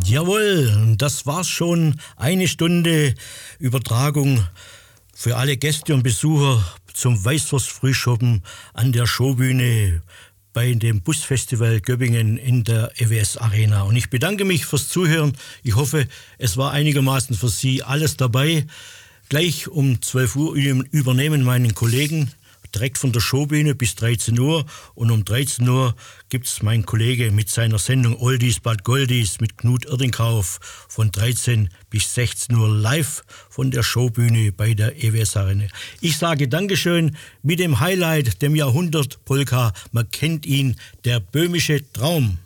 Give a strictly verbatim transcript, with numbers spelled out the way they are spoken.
Jawohl, das war's schon. Eine Stunde Übertragung für alle Gäste und Besucher zum Weißwurst-Frühschoppen an der Showbühne bei dem Busfestival Göppingen in der E W S Arena. Und ich bedanke mich fürs Zuhören. Ich hoffe, es war einigermaßen für Sie alles dabei. Gleich um zwölf Uhr übernehmen meine Kollegen direkt von der Showbühne bis dreizehn Uhr. Und um dreizehn Uhr gibt es meinen Kollege mit seiner Sendung Oldies But Goldies mit Knut Irdingkauf von dreizehn bis sechzehn Uhr live von der Showbühne bei der E W S Arena. Ich sage Dankeschön mit dem Highlight, dem Jahrhundert Polka. Man kennt ihn, der böhmische Traum.